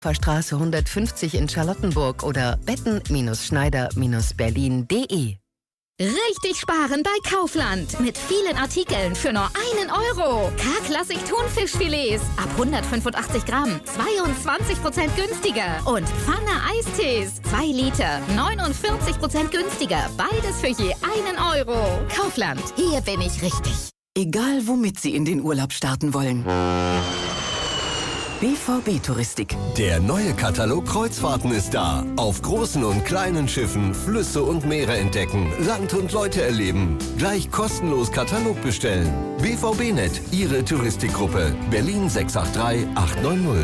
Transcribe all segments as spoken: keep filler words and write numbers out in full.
Straße hundertfünfzig in Charlottenburg oder betten Schneider Berlin punkt de. Richtig sparen bei Kaufland. Mit vielen Artikeln für nur einen Euro. K-Klassik Thunfischfilets ab hundertfünfundachtzig Gramm. zweiundzwanzig Prozent günstiger. Und Pfanne Eistees. zwei Liter. neunundvierzig Prozent günstiger. Beides für je einen Euro. Kaufland. Hier bin ich richtig. Egal, womit Sie in den Urlaub starten wollen. B V B-Touristik. Der neue Katalog Kreuzfahrten ist da. Auf großen und kleinen Schiffen Flüsse und Meere entdecken, Land und Leute erleben. Gleich kostenlos Katalog bestellen. B V B-Net, Ihre Touristikgruppe. Berlin sechs acht drei acht neun null.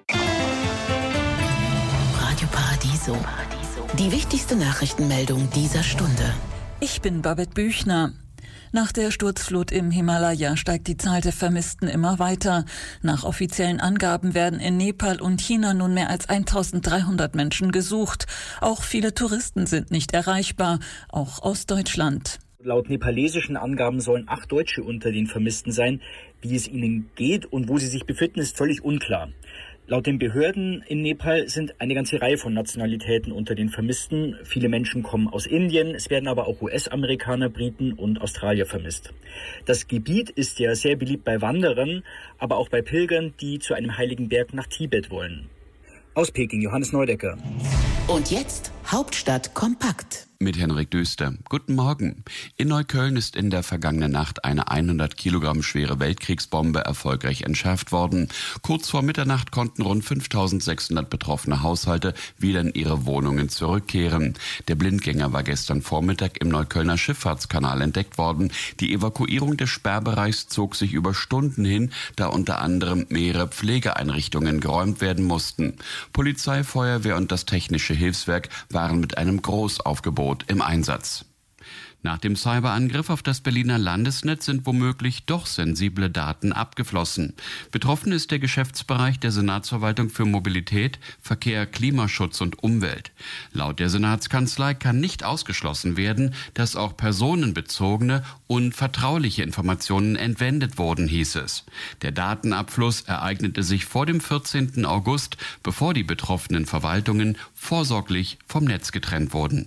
Radio Paradiso. Die wichtigste Nachrichtenmeldung dieser Stunde. Ich bin Babette Büchner. Nach der Sturzflut im Himalaya steigt die Zahl der Vermissten immer weiter. Nach offiziellen Angaben werden in Nepal und China nun mehr als eintausenddreihundert Menschen gesucht. Auch viele Touristen sind nicht erreichbar, auch aus Deutschland. Laut nepalesischen Angaben sollen acht Deutsche unter den Vermissten sein. Wie es ihnen geht und wo sie sich befinden, ist völlig unklar. Laut den Behörden in Nepal sind eine ganze Reihe von Nationalitäten unter den Vermissten. Viele Menschen kommen aus Indien, es werden aber auch U S-Amerikaner, Briten und Australier vermisst. Das Gebiet ist ja sehr beliebt bei Wanderern, aber auch bei Pilgern, die zu einem heiligen Berg nach Tibet wollen. Aus Peking, Johannes Neudecker. Und jetzt Hauptstadt kompakt. Mit Henrik Düster. Guten Morgen. In Neukölln ist in der vergangenen Nacht eine hundert Kilogramm schwere Weltkriegsbombe erfolgreich entschärft worden. Kurz vor Mitternacht konnten rund fünftausendsechshundert betroffene Haushalte wieder in ihre Wohnungen zurückkehren. Der Blindgänger war gestern Vormittag im Neuköllner Schifffahrtskanal entdeckt worden. Die Evakuierung des Sperrbereichs zog sich über Stunden hin, da unter anderem mehrere Pflegeeinrichtungen geräumt werden mussten. Polizei, Feuerwehr und das Technische Hilfswerk waren mit einem Großaufgebot im Einsatz. Nach dem Cyberangriff auf das Berliner Landesnetz sind womöglich doch sensible Daten abgeflossen. Betroffen ist der Geschäftsbereich der Senatsverwaltung für Mobilität, Verkehr, Klimaschutz und Umwelt. Laut der Senatskanzlei kann nicht ausgeschlossen werden, dass auch personenbezogene und vertrauliche Informationen entwendet wurden, hieß es. Der Datenabfluss ereignete sich vor dem vierzehnten August, bevor die betroffenen Verwaltungen vorsorglich vom Netz getrennt wurden.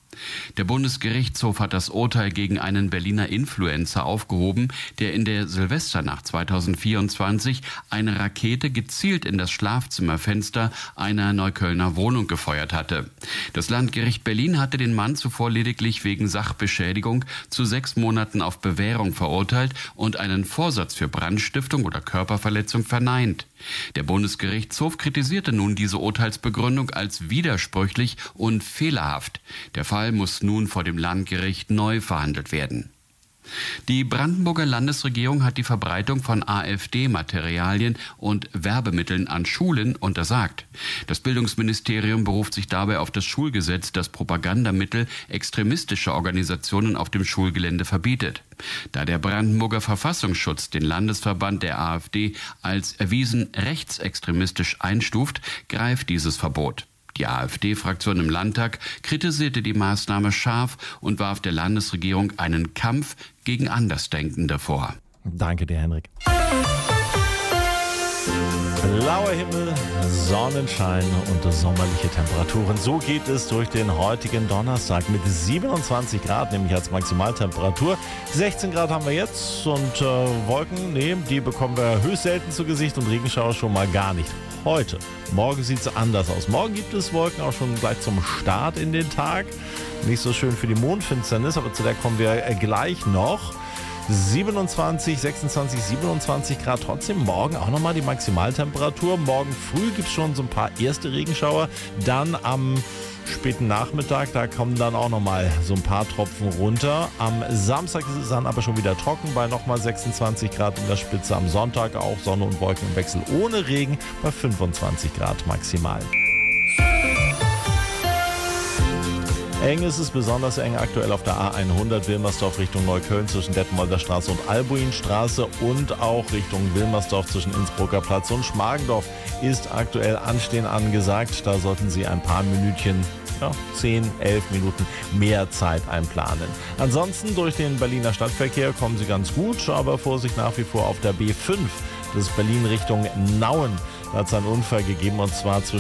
Der Bundesgerichtshof hat das Urteil gegen einen Berliner Influencer aufgehoben, der in der Silvesternacht zweitausendvierundzwanzig eine Rakete gezielt in das Schlafzimmerfenster einer Neuköllner Wohnung gefeuert hatte. Das Landgericht Berlin hatte den Mann zuvor lediglich wegen Sachbeschädigung zu sechs Monaten auf Bewährung verurteilt und einen Vorsatz für Brandstiftung oder Körperverletzung verneint. Der Bundesgerichtshof kritisierte nun diese Urteilsbegründung als widersprüchlich und fehlerhaft. Der Fall muss nun vor dem Landgericht neu verhandelt werden. Die Brandenburger Landesregierung hat die Verbreitung von AfD-Materialien und Werbemitteln an Schulen untersagt. Das Bildungsministerium beruft sich dabei auf das Schulgesetz, das Propagandamittel extremistischer Organisationen auf dem Schulgelände verbietet. Da der Brandenburger Verfassungsschutz den Landesverband der AfD als erwiesen rechtsextremistisch einstuft, greift dieses Verbot. Die AfD-Fraktion im Landtag kritisierte die Maßnahme scharf und warf der Landesregierung einen Kampf gegen Andersdenkende vor. Danke dir, Henrik. Blauer Himmel, Sonnenschein und sommerliche Temperaturen. So geht es durch den heutigen Donnerstag mit siebenundzwanzig Grad, nämlich als Maximaltemperatur. sechzehn Grad haben wir jetzt und äh, Wolken, nee, die bekommen wir höchst selten zu Gesicht und Regenschauer schon mal gar nicht. Heute. Morgen sieht es anders aus. Morgen gibt es Wolken auch schon gleich zum Start in den Tag. Nicht so schön für die Mondfinsternis, aber zu der kommen wir gleich noch. siebenundzwanzig, sechsundzwanzig, siebenundzwanzig Grad. Trotzdem morgen auch nochmal die Maximaltemperatur. Morgen früh gibt es schon so ein paar erste Regenschauer. Dann am späten Nachmittag, da kommen dann auch nochmal so ein paar Tropfen runter. Am Samstag ist es dann aber schon wieder trocken bei nochmal sechsundzwanzig Grad in der Spitze. Am Sonntag auch Sonne und Wolken im Wechsel ohne Regen bei fünfundzwanzig Grad maximal. Eng ist es, besonders eng aktuell auf der A hundert Wilmersdorf Richtung Neukölln zwischen Detmolder Straße und Albuinstraße und auch Richtung Wilmersdorf zwischen Innsbrucker Platz und Schmargendorf ist aktuell Anstehen angesagt. Da sollten Sie ein paar Minütchen, ja, zehn, elf Minuten mehr Zeit einplanen. Ansonsten durch den Berliner Stadtverkehr kommen Sie ganz gut, aber Vorsicht nach wie vor auf der B fünf. Das ist Berlin Richtung Nauen. Da hat es einen Unfall gegeben und zwar zwischen